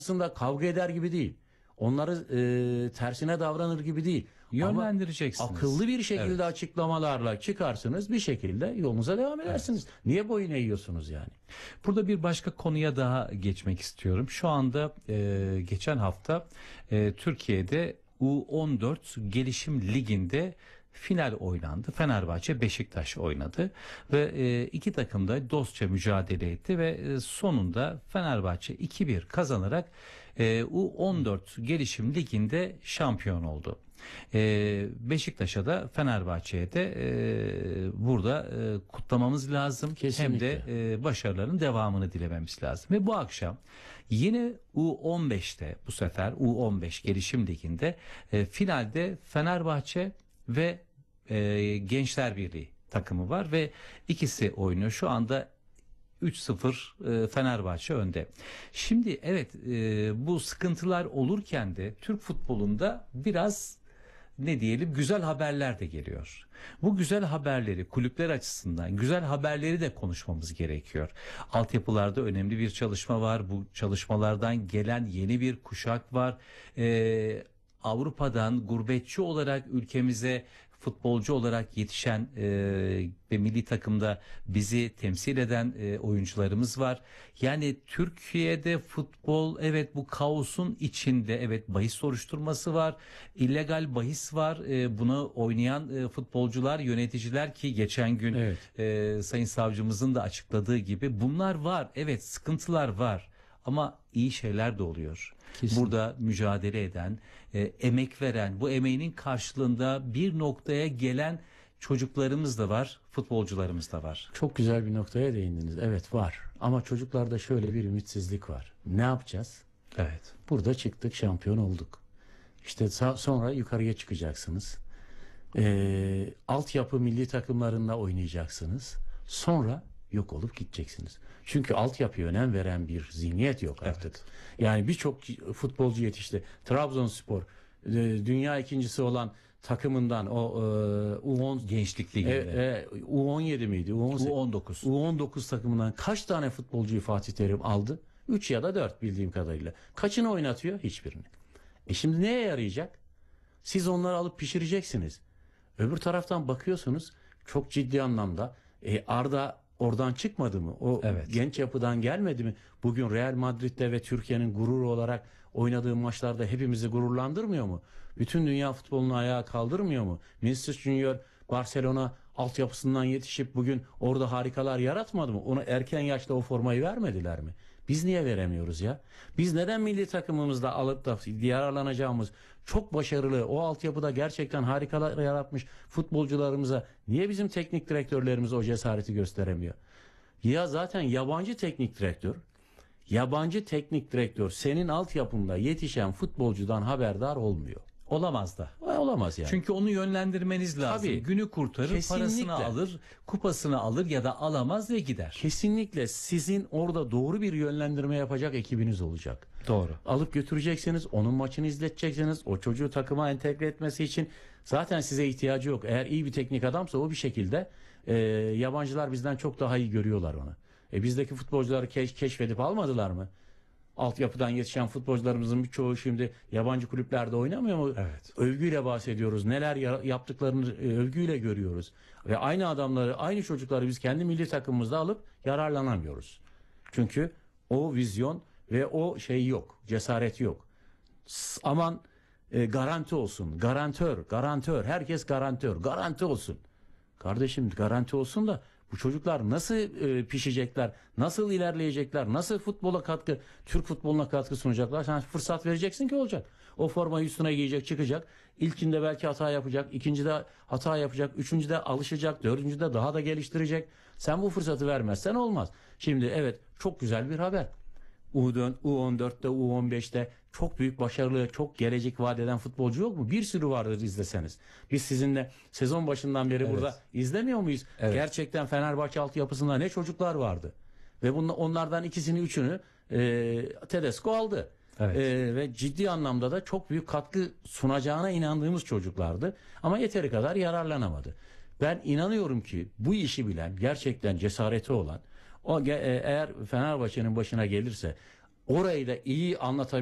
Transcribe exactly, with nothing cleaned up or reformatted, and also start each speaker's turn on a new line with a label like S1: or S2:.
S1: aslında kavga eder gibi değil. Onları e, tersine davranır gibi değil.
S2: Yönlendireceksiniz.
S1: Ama akıllı bir şekilde
S2: Evet.
S1: açıklamalarla çıkarsınız, bir şekilde yolunuza devam edersiniz. Evet. Niye boyun eğiyorsunuz yani?
S2: Burada bir başka konuya daha geçmek istiyorum. Şu anda e, geçen hafta e, Türkiye'de U on dört Gelişim Ligi'nde final oynandı. Fenerbahçe Beşiktaş oynadı ve e, iki takım da dostça mücadele etti ve e, sonunda Fenerbahçe iki bir kazanarak e, U on dört Gelişim Ligi'nde şampiyon oldu. Ee, Beşiktaş'a da Fenerbahçe'ye de e, burada e, kutlamamız lazım.
S1: Kesinlikle.
S2: Hem de e, başarıların devamını dilememiz lazım. Ve bu akşam yine U on beşte, bu sefer U on beş Gelişim Ligi'nde e, finalde Fenerbahçe ve e, Gençler Birliği takımı var ve ikisi oynuyor. Şu anda üç sıfır e, Fenerbahçe önde. Şimdi evet, e, bu sıkıntılar olurken de Türk futbolunda biraz ne diyelim, güzel haberler de geliyor. Bu güzel haberleri, kulüpler açısından güzel haberleri de konuşmamız gerekiyor. Altyapılarda önemli bir çalışma var. Bu çalışmalardan gelen yeni bir kuşak var. Ee, Avrupa'dan gurbetçi olarak ülkemize futbolcu olarak yetişen e, ve milli takımda bizi temsil eden e, oyuncularımız var. Yani Türkiye'de futbol, evet, bu kaosun içinde, evet, bahis soruşturması var, illegal bahis var, e, bunu oynayan e, futbolcular, yöneticiler, ki geçen gün
S1: Evet.
S2: e, Sayın Savcımızın da açıkladığı gibi bunlar var. Evet, sıkıntılar var ama iyi şeyler de oluyor.
S1: Kesinlikle.
S2: Burada mücadele eden, e, emek veren, bu emeğinin karşılığında bir noktaya gelen çocuklarımız da var, futbolcularımız da var.
S1: Çok güzel bir noktaya değindiniz. Evet, var. Ama çocuklarda şöyle bir ümitsizlik var. Ne yapacağız?
S2: Evet.
S1: Burada çıktık, şampiyon olduk. İşte sonra yukarıya çıkacaksınız. Ee, altyapı milli takımlarında oynayacaksınız. Sonra yok olup gideceksiniz. Çünkü altyapıya önem veren bir zihniyet yok artık.
S2: Evet.
S1: Yani birçok futbolcu yetişti. Trabzonspor e, dünya ikincisi olan takımından o e, U on
S2: Gençlik
S1: e,
S2: Ligi'nde.
S1: e, U on yedi miydi? U on sekiz,
S2: U on dokuz.
S1: U on dokuz takımından kaç tane futbolcuyu Fatih Terim aldı? üç ya da dört bildiğim kadarıyla. Kaçını oynatıyor? Hiçbirini. E şimdi neye yarayacak? Siz onları alıp pişireceksiniz. Öbür taraftan bakıyorsunuz, çok ciddi anlamda e, Arda oradan çıkmadı mı? O
S2: Evet.
S1: genç yapıdan gelmedi mi? Bugün Real Madrid'de ve Türkiye'nin gururu olarak oynadığı maçlarda hepimizi gururlandırmıyor mu? Bütün dünya futbolunu ayağa kaldırmıyor mu? Vinicius Junior Barcelona altyapısından yetişip bugün orada harikalar yaratmadı mı? Ona erken yaşta o formayı vermediler mi? Biz niye veremiyoruz ya? Biz neden milli takımımızda alıp da yararlanacağımız çok başarılı, o altyapıda gerçekten harikalar yaratmış futbolcularımıza niye bizim teknik direktörlerimiz o cesareti gösteremiyor? Ya zaten yabancı teknik direktör, yabancı teknik direktör senin altyapında yetişen futbolcudan haberdar olmuyor.
S2: Olamaz da.
S1: Olamaz yani.
S2: Çünkü onu yönlendirmeniz lazım.
S1: Tabii.
S2: Günü kurtarır,
S1: Kesinlikle.
S2: parasını alır, kupasını alır ya da alamaz ve gider.
S1: Kesinlikle sizin orada doğru bir yönlendirme yapacak ekibiniz olacak.
S2: Doğru.
S1: Alıp götüreceksiniz, onun maçını izleteceksiniz. O çocuğu takıma entegre etmesi için zaten size ihtiyacı yok. Eğer iyi bir teknik adamsa o bir şekilde e, yabancılar bizden çok daha iyi görüyorlar onu. E, bizdeki futbolcuları keş, keşfedip almadılar mı? Altyapıdan yetişen futbolcularımızın birçoğu şimdi yabancı kulüplerde oynamıyor mu?
S2: Evet.
S1: Övgüyle bahsediyoruz. Neler yaptıklarını e, övgüyle görüyoruz. Ve aynı adamları, aynı çocukları biz kendi milli takımımızda alıp yararlanamıyoruz. Çünkü o vizyon ve o şey yok. Cesaret yok. S- Aman e, garanti olsun. Garantör, garantör. Herkes garantör. Garanti olsun. Kardeşim garanti olsun da bu çocuklar nasıl e, pişecekler, nasıl ilerleyecekler, nasıl futbola katkı, Türk futboluna katkı sunacaklar? Sen fırsat vereceksin ki olacak. O formayı üstüne giyecek, çıkacak. İlkinde belki hata yapacak, ikincide hata yapacak, üçüncüde alışacak, dördüncüde daha da geliştirecek. Sen bu fırsatı vermezsen olmaz. Şimdi evet, çok güzel bir haber. U on dörtte, U on beşte çok büyük başarılı, çok gelecek vaat eden futbolcu yok mu? Bir sürü vardır izleseniz. Biz sizinle sezon başından beri
S2: Evet.
S1: burada izlemiyor muyuz?
S2: Evet.
S1: Gerçekten Fenerbahçe altyapısında ne çocuklar vardı. Ve bunla, onlardan ikisini, üçünü e, Tedesco aldı.
S2: Evet.
S1: E, ve ciddi anlamda da çok büyük katkı sunacağına inandığımız çocuklardı. Ama yeteri kadar yararlanamadı. Ben inanıyorum ki bu işi bilen, gerçekten cesareti olan, o eğer Fenerbahçe'nin başına gelirse orayı da iyi anlatabilmek